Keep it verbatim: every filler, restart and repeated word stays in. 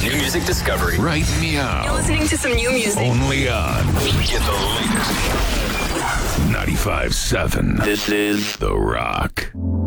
New music discovery. Right meow. You're listening to some new music. Only on Get the latest. ninety-five point seven. This is The Rock.